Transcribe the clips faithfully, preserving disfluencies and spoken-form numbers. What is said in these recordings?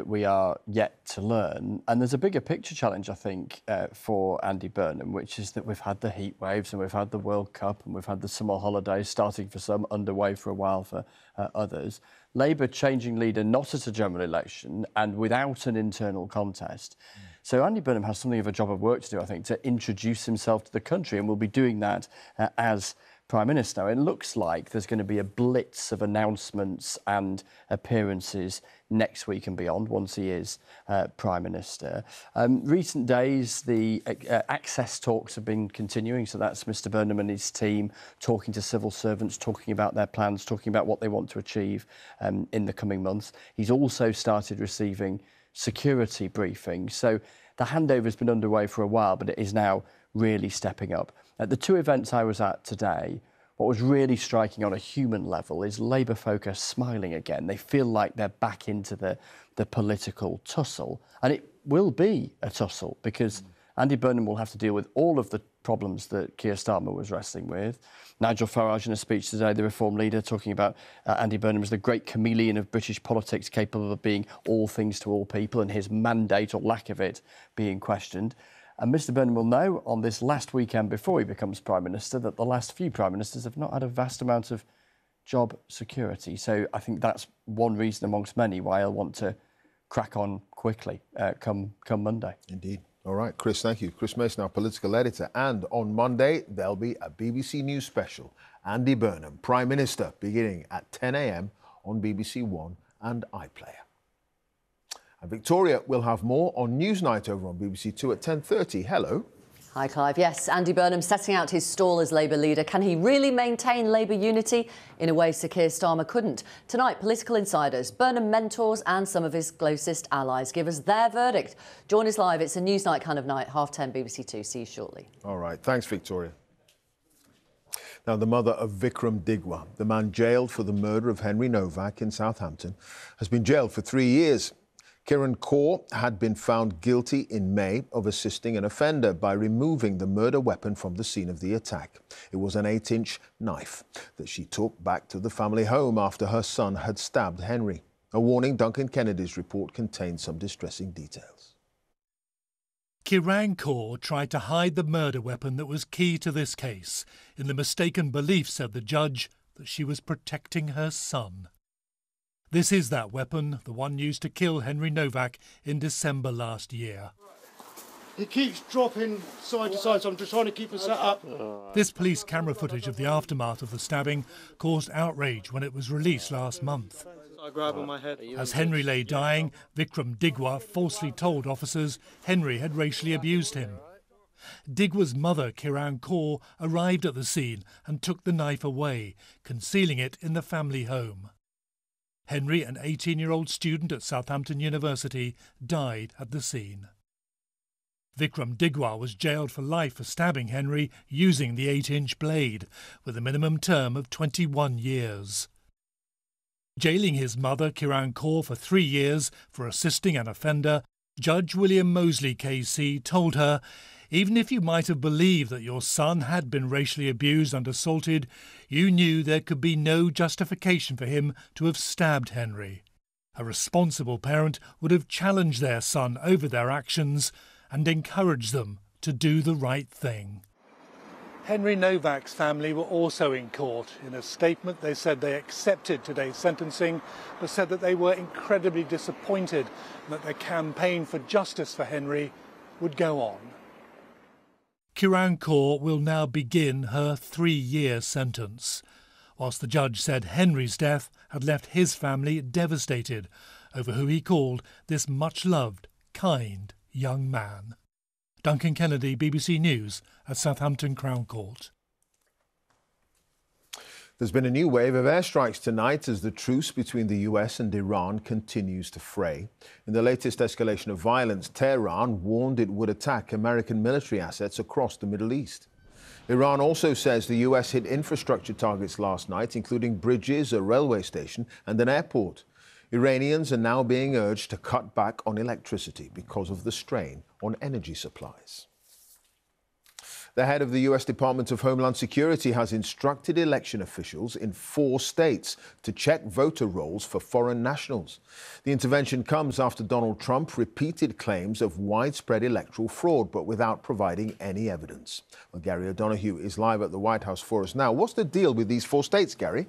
we are yet to learn. And there's a bigger picture challenge, I think, uh, for Andy Burnham, which is that we've had the heat waves and we've had the World Cup and we've had the summer holidays starting for some, underway for a while for uh, others. Labour changing leader not at a general election and without an internal contest. Mm. So Andy Burnham has something of a job of work to do, I think, to introduce himself to the country, and will be doing that uh, as Prime Minister. It looks like there's going to be a blitz of announcements and appearances next week and beyond once he is uh, Prime Minister. Um, recent days, the uh, access talks have been continuing, so that's Mr Burnham and his team talking to civil servants, talking about their plans, talking about what they want to achieve um, in the coming months. He's also started receiving security briefings, so the handover has been underway for a while, but it is now really stepping up. At the two events I was at today, what was really striking on a human level is Labour folk are smiling again. They feel like they're back into the, the political tussle. And it will be a tussle because mm. Andy Burnham will have to deal with all of the problems that Keir Starmer was wrestling with. Nigel Farage, in a speech today, the Reform leader, talking about uh, Andy Burnham as the great chameleon of British politics, capable of being all things to all people, and his mandate or lack of it being questioned. And Mr Burnham will know on this last weekend before he becomes Prime Minister that the last few Prime Ministers have not had a vast amount of job security. So I think that's one reason amongst many why he'll want to crack on quickly uh, come, come Monday. Indeed. All right, Chris, thank you. Chris Mason, our political editor. And on Monday, there'll be a B B C News special. Andy Burnham, Prime Minister, beginning at ten a m on B B C One and iPlayer. And Victoria will have more on Newsnight over on B B C Two at ten thirty. Hello. Hi, Clive. Yes, Andy Burnham setting out his stall as Labour leader. Can he really maintain Labour unity in a way Sir Keir Starmer couldn't? Tonight, political insiders, Burnham mentors and some of his closest allies give us their verdict. Join us live. It's a Newsnight kind of night, half ten B B C Two. See you shortly. All right. Thanks, Victoria. Now, the mother of Vikram Digwa, the man jailed for the murder of Henry Novak in Southampton, has been jailed for three years. Kiran Kaur had been found guilty in May of assisting an offender by removing the murder weapon from the scene of the attack. It was an eight inch knife that she took back to the family home after her son had stabbed Henry. A warning, Duncan Kennedy's report contains some distressing details. Kiran Kaur tried to hide the murder weapon that was key to this case, in the mistaken belief, said the judge, that she was protecting her son. This is that weapon, the one used to kill Henry Novak in December last year. He keeps dropping side to side, so I'm just trying to keep him set up. This police camera footage of the aftermath of the stabbing caused outrage when it was released last month. I grab on my head. As Henry lay dying, Vikram Digwa falsely told officers Henry had racially abused him. Digwa's mother, Kiran Kaur, arrived at the scene and took the knife away, concealing it in the family home. Henry, an eighteen-year-old student at Southampton University, died at the scene. Vikram Digwa was jailed for life for stabbing Henry using the eight inch blade, with a minimum term of twenty-one years. Jailing his mother, Kiran Kaur, for three years for assisting an offender, Judge William Mosley K C told her, even if you might have believed that your son had been racially abused and assaulted, you knew there could be no justification for him to have stabbed Henry. A responsible parent would have challenged their son over their actions and encouraged them to do the right thing. Henry Novak's family were also in court. In a statement, they said they accepted today's sentencing, but said that they were incredibly disappointed and that their campaign for justice for Henry would go on. Kiran Kaur will now begin her three-year sentence, whilst the judge said Henry's death had left his family devastated over who he called this much-loved, kind young man. Duncan Kennedy, B B C News at Southampton Crown Court. There's been a new wave of airstrikes tonight as the truce between the U S and Iran continues to fray. In the latest escalation of violence, Tehran warned it would attack American military assets across the Middle East. Iran also says the U S hit infrastructure targets last night, including bridges, a railway station and an airport. Iranians are now being urged to cut back on electricity because of the strain on energy supplies. The head of the U S Department of Homeland Security has instructed election officials in four states to check voter rolls for foreign nationals. The intervention comes after Donald Trump repeated claims of widespread electoral fraud, but without providing any evidence. Well, Gary O'Donoghue is live at the White House for us now. What's the deal with these four states, Gary?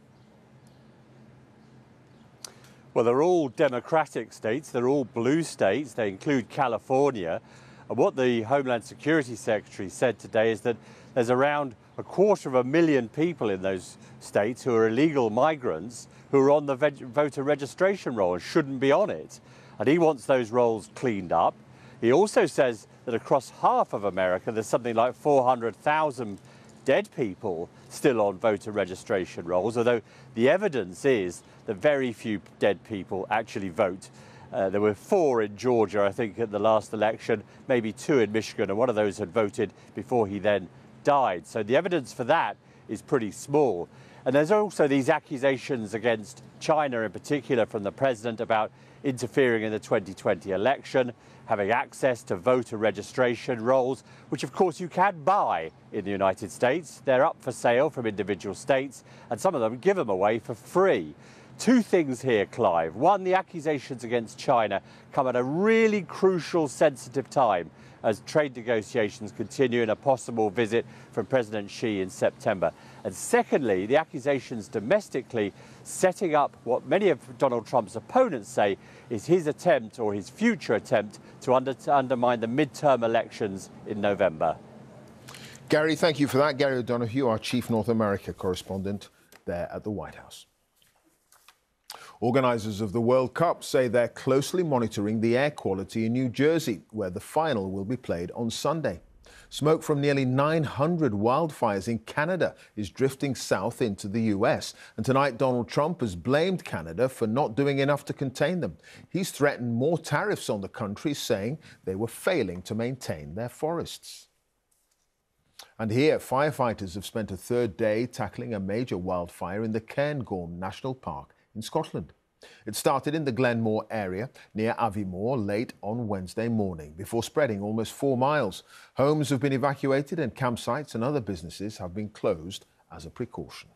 Well, they're all Democratic states. They're all blue states. They include California. And what the Homeland Security Secretary said today is that there's around a quarter of a million people in those states who are illegal migrants who are on the voter registration roll and shouldn't be on it. And he wants those rolls cleaned up. He also says that across half of America, there's something like four hundred thousand dead people still on voter registration rolls, although the evidence is that very few dead people actually vote. Uh, there were four in Georgia, I think, at the last election, maybe two in Michigan, and one of those had voted before he then died. So the evidence for that is pretty small. And there's also these accusations against China in particular from the president about interfering in the twenty twenty election, having access to voter registration rolls, which of course you can buy in the United States. They're up for sale from individual states, and some of them give them away for free. Two things here, Clive. One, the accusations against China come at a really crucial, sensitive time as trade negotiations continue and a possible visit from President Xi in September. And secondly, the accusations domestically setting up what many of Donald Trump's opponents say is his attempt or his future attempt to, under, to undermine the midterm elections in November. Gary, thank you for that. Gary O'Donoghue, our chief North America correspondent there at the White House. Organisers of the World Cup say they're closely monitoring the air quality in New Jersey, where the final will be played on Sunday. Smoke from nearly nine hundred wildfires in Canada is drifting south into the U S. And tonight, Donald Trump has blamed Canada for not doing enough to contain them. He's threatened more tariffs on the country, saying they were failing to maintain their forests. And here, firefighters have spent a third day tackling a major wildfire in the Cairngorm National Park in Scotland. It started in the Glenmore area near Aviemore late on Wednesday morning before spreading almost four miles. Homes have been evacuated and campsites and other businesses have been closed as a precaution.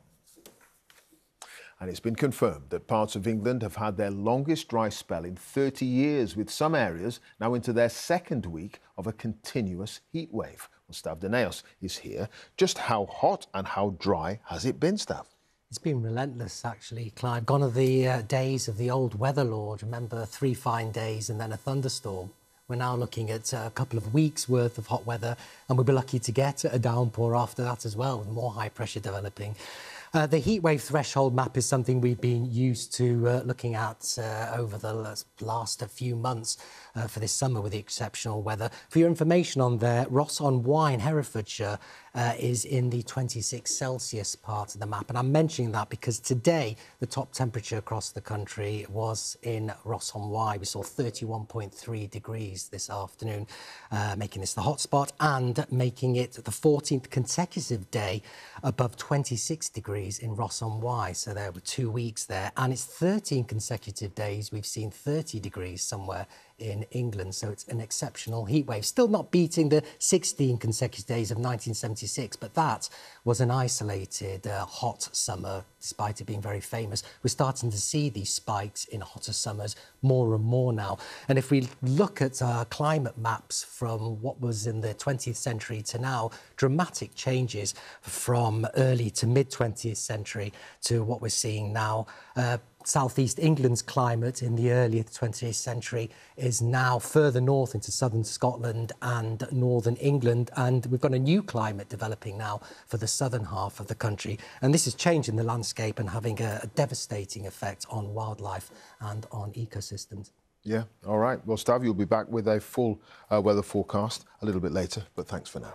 And it's been confirmed that parts of England have had their longest dry spell in thirty years, with some areas now into their second week of a continuous heat wave. Well, Stav Daneos is here. Just how hot and how dry has it been, Stav? It's been relentless, actually, Clive. Gone are the uh, days of the old weather lord. Remember, three fine days and then a thunderstorm. We're now looking at uh, a couple of weeks' worth of hot weather, and we'll be lucky to get a downpour after that as well, with more high pressure developing. Uh, the heatwave threshold map is something we've been used to uh, looking at uh, over the last few months uh, for this summer with the exceptional weather. For your information on there, Ross-on-Wye, Herefordshire, uh, is in the twenty-six Celsius part of the map. And I'm mentioning that because today the top temperature across the country was in Ross-on-Wye. We saw thirty-one point three degrees this afternoon, uh, making this the hotspot and making it the fourteenth consecutive day above twenty-six degrees in Ross-on-Wye. So there were two weeks there, and it's thirteen consecutive days we've seen thirty degrees somewhere in England. So it's an exceptional heat wave, still not beating the sixteen consecutive days of nineteen seventy-six, but that was an isolated uh, hot summer, despite it being very famous. We're starting to see these spikes in hotter summers more and more now. And if we look at uh, climate maps from what was in the twentieth century to now, dramatic changes from early to mid twentieth century to what we're seeing now. Uh, Southeast England's climate in the early twentieth century is now further north into southern Scotland and northern England, and we've got a new climate developing now for the southern half of the country, and this is changing the landscape and having a, a devastating effect on wildlife and on ecosystems. Yeah, all right. Well, Stav, you'll be back with a full uh, weather forecast a little bit later, but thanks for now.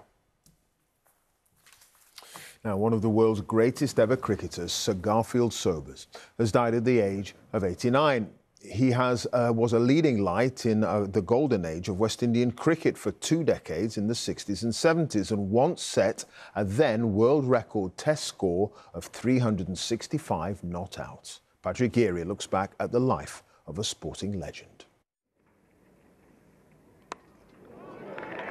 Now, one of the world's greatest ever cricketers, Sir Garfield Sobers, has died at the age of eighty-nine. He has, uh, was a leading light in uh, the golden age of West Indian cricket for two decades in the sixties and seventies, and once set a then world record test score of three hundred sixty-five not outs. Patrick Geary looks back at the life of a sporting legend.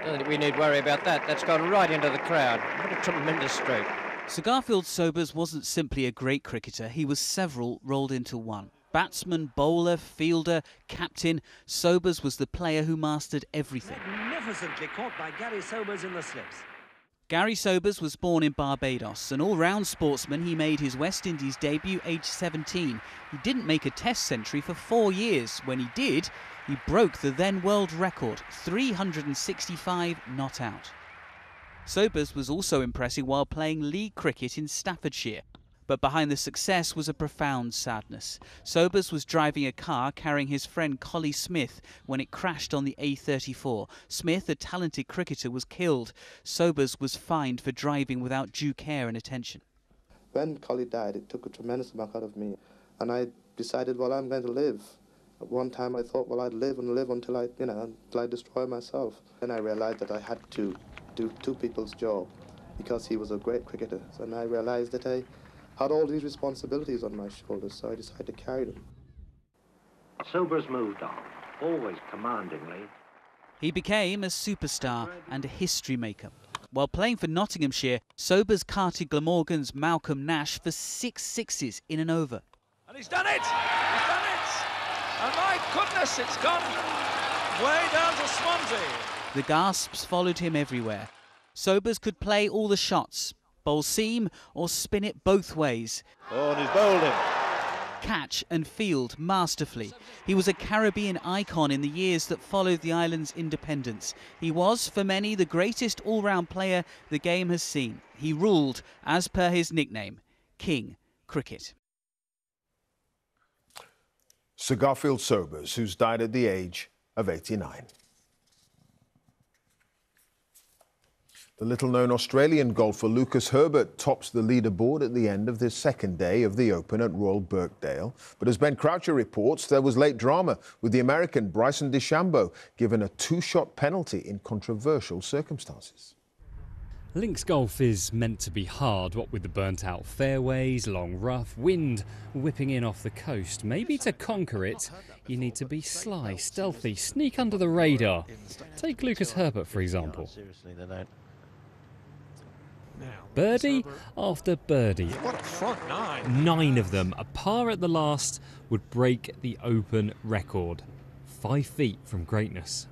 don't think we need worry about that. That's gone right into the crowd. What a tremendous stroke. Sir Garfield Sobers wasn't simply a great cricketer, he was several rolled into one. Batsman, bowler, fielder, captain, Sobers was the player who mastered everything. Magnificently caught by Gary Sobers in the slips. Gary Sobers was born in Barbados. An all-round sportsman, he made his West Indies debut aged seventeen. He didn't make a test century for four years. When he did, he broke the then world record, three hundred sixty-five not out. Sobers was also impressive while playing league cricket in Staffordshire. But behind the success was a profound sadness. Sobers was driving a car carrying his friend Collie Smith when it crashed on the A thirty-four. Smith, a talented cricketer, was killed. Sobers was fined for driving without due care and attention. When Collie died, it took a tremendous amount out of me. And I decided, well, I'm going to live. At one time I thought, well, I'd live and live until I, you know, until I destroy myself. Then I realised that I had to do two people's job because he was a great cricketer. And I realised that I had all these responsibilities on my shoulders, so I decided to carry them. Sobers moved on, always commandingly. He became a superstar and a history maker. While playing for Nottinghamshire, Sobers carted Glamorgan's Malcolm Nash for six sixes in an over. And he's done it! He's done it! And my goodness, it's gone way down to Swansea. The gasps followed him everywhere. Sobers could play all the shots, bowl seam or spin it both ways. Oh, and he's bowled him. Catch and field masterfully. He was a Caribbean icon in the years that followed the island's independence. He was, for many, the greatest all-round player the game has seen. He ruled, as per his nickname, King Cricket. Sir Garfield Sobers, who's died at the age of eighty-nine. The little-known Australian golfer Lucas Herbert tops the leaderboard at the end of the second day of the Open at Royal Birkdale. But as Ben Croucher reports, there was late drama with the American Bryson DeChambeau given a two-shot penalty in controversial circumstances. Links golf is meant to be hard, what with the burnt-out fairways, long rough, wind whipping in off the coast. Maybe to conquer it, you need to be sly, stealthy, sneak under the radar. Take Lucas Herbert, for example. Seriously, they don't. Birdie after birdie. What a front nine. Nine of them. A par at the last would break the Open record. Five feet from greatness.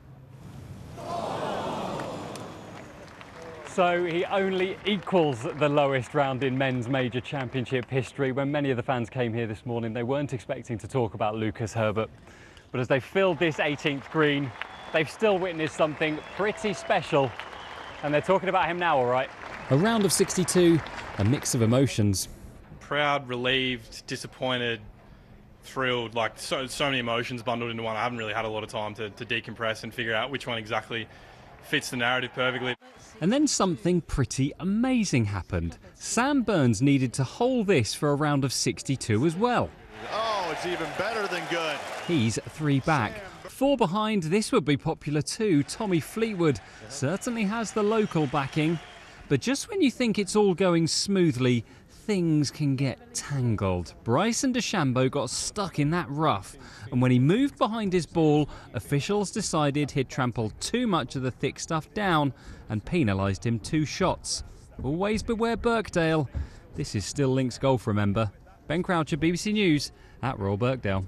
So he only equals the lowest round in men's major championship history. When many of the fans came here this morning, they weren't expecting to talk about Lucas Herbert. But as they filled this eighteenth green, they've still witnessed something pretty special. And they're talking about him now, all right? A round of sixty-two, a mix of emotions. Proud, relieved, disappointed, thrilled, like so so many emotions bundled into one. I haven't really had a lot of time to, to decompress and figure out which one exactly fits the narrative perfectly. And then something pretty amazing happened. Sam Burns needed to hold this for a round of sixty-two as well. Oh, it's even better than good. He's three back. Four behind, this would be popular too. Tommy Fleetwood certainly has the local backing. But just when you think it's all going smoothly, things can get tangled. Bryson DeChambeau got stuck in that rough, and when he moved behind his ball, officials decided he'd trampled too much of the thick stuff down and penalised him two shots. Always beware Birkdale. This is still Links Golf, remember. Ben Croucher, B B C News at Royal Birkdale.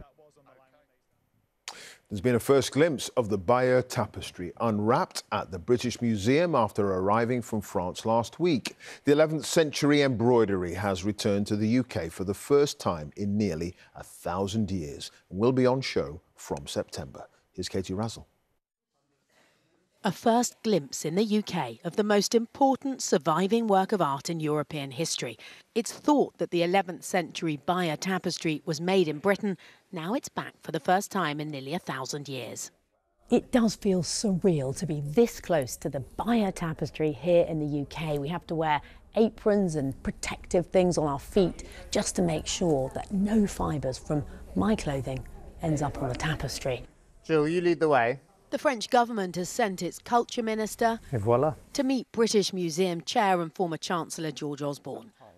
There's been a first glimpse of the Bayeux Tapestry unwrapped at the British Museum after arriving from France last week. The eleventh century embroidery has returned to the U K for the first time in nearly a thousand years and will be on show from September. Here's Katie Razzle. A first glimpse in the U K of the most important surviving work of art in European history. It's thought that the eleventh century Bayeux Tapestry was made in Britain. Now it's back for the first time in nearly a thousand years. It does feel surreal to be this close to the Bayeux Tapestry here in the U K. We have to wear aprons and protective things on our feet just to make sure that no fibres from my clothing ends up on the tapestry. Jill, you lead the way. The French government has sent its culture minister Et voila. to meet British Museum chair and former Chancellor George Osborne.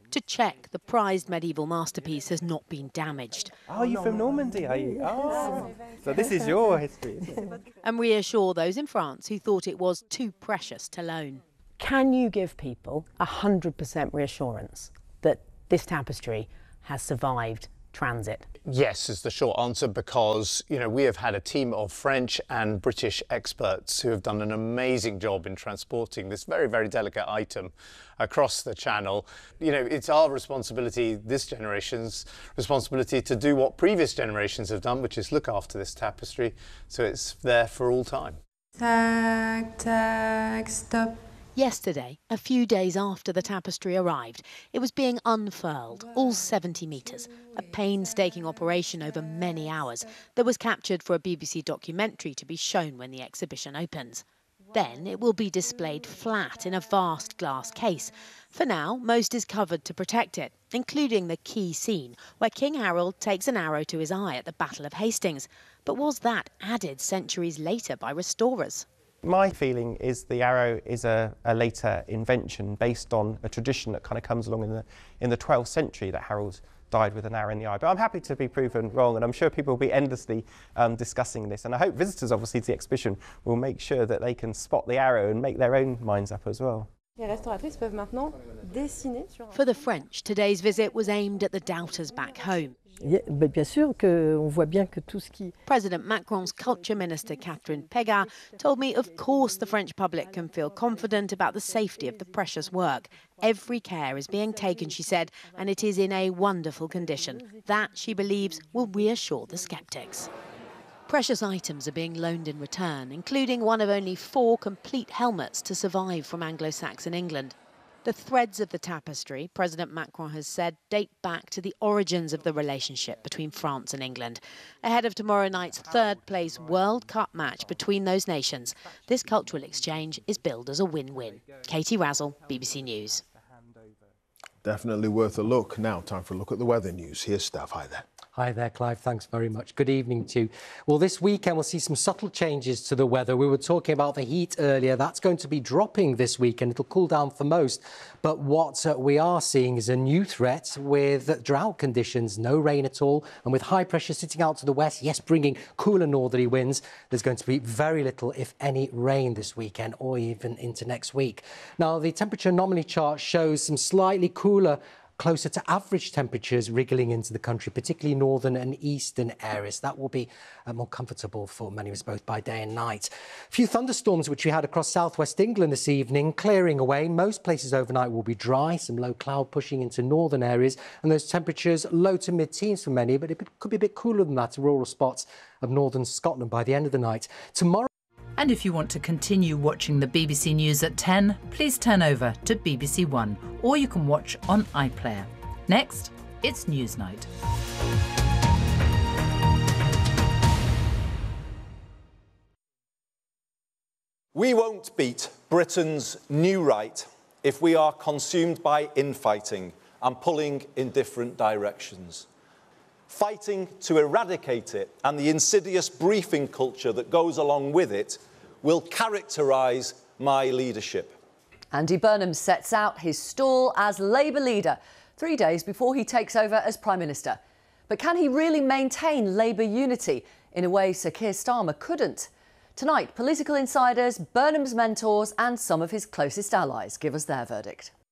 to check the prized medieval masterpiece has not been damaged. Oh, you're from Normandy, are you? Oh, so this is your history. And reassure those in France who thought it was too precious to loan. Can you give people one hundred percent reassurance that this tapestry has survived transit? Yes, is the short answer, because, you know, we have had a team of French and British experts who have done an amazing job in transporting this very, very delicate item across the channel. You know, it's our responsibility, this generation's responsibility, to do what previous generations have done, which is look after this tapestry so it's there for all time. Tac, tac, stop. Yesterday, a few days after the tapestry arrived, it was being unfurled, all seventy metres, a painstaking operation over many hours that was captured for a B B C documentary to be shown when the exhibition opens. Then it will be displayed flat in a vast glass case. For now, most is covered to protect it, including the key scene where King Harold takes an arrow to his eye at the Battle of Hastings. But was that added centuries later by restorers? My feeling is the arrow is a, a later invention based on a tradition that kind of comes along in the in the twelfth century, that Harold died with an arrow in the eye. But I'm happy to be proven wrong, and I'm sure people will be endlessly um, discussing this. And I hope visitors, obviously, to the exhibition will make sure that they can spot the arrow and make their own minds up as well. For the French, today's visit was aimed at the doubters back home. President Macron's culture minister, Catherine Pégard, told me of course the French public can feel confident about the safety of the precious work. Every care is being taken, she said, and it is in a wonderful condition. That, she believes, will reassure the sceptics. Precious items are being loaned in return, including one of only four complete helmets to survive from Anglo-Saxon England. The threads of the tapestry, President Macron has said, date back to the origins of the relationship between France and England. Ahead of tomorrow night's third-place World Cup match between those nations, this cultural exchange is billed as a win-win. Katie Razzle, B B C News. Definitely worth a look. Now, time for a look at the weather news. Here's Steph. Hi there. Hi there, Clive. Thanks very much. Good evening to you. Well, this weekend we'll see some subtle changes to the weather. We were talking about the heat earlier. That's going to be dropping this weekend. It'll cool down for most. But what uh, we are seeing is a new threat with drought conditions, no rain at all. And with high pressure sitting out to the west, yes, bringing cooler northerly winds, there's going to be very little, if any, rain this weekend or even into next week. Now, the temperature anomaly chart shows some slightly cooler, closer to average temperatures wriggling into the country, particularly northern and eastern areas. That will be uh, more comfortable for many of us, both by day and night. A few thunderstorms which we had across southwest England this evening, clearing away. Most places overnight will be dry, some low cloud pushing into northern areas, and those temperatures low to mid-teens for many, but it could be a bit cooler than that in rural spots of northern Scotland by the end of the night. Tomorrow. And if you want to continue watching the B B C News at ten, please turn over to B B C One, or you can watch on iPlayer. Next, it's Newsnight. We won't beat Britain's new right if we are consumed by infighting and pulling in different directions. Fighting to eradicate it and the insidious briefing culture that goes along with it will characterise my leadership. Andy Burnham sets out his stall as Labour leader three days before he takes over as Prime Minister. But can he really maintain Labour unity in a way Sir Keir Starmer couldn't? Tonight, political insiders, Burnham's mentors and some of his closest allies give us their verdict.